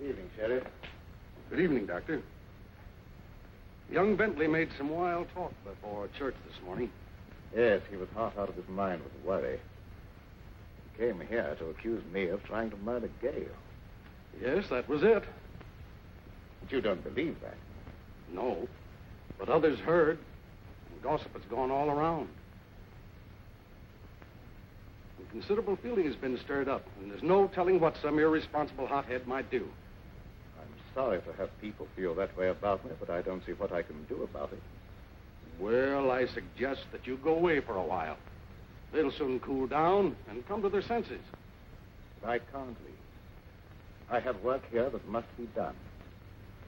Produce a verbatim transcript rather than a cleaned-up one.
Evening, Sheriff. Good evening, Doctor. Young Bentley made some wild talk before church this morning. Yes, he was half out of his mind with worry. He came here to accuse me of trying to murder Gale. Yes, that was it. But you don't believe that. No, but others heard, and gossip has gone all around. And considerable feeling has been stirred up, and there's no telling what some irresponsible hothead might do. I'm sorry to have people feel that way about me, but I don't see what I can do about it. Well, I suggest that you go away for a while. They'll soon cool down and come to their senses. But I can't leave. I have work here that must be done.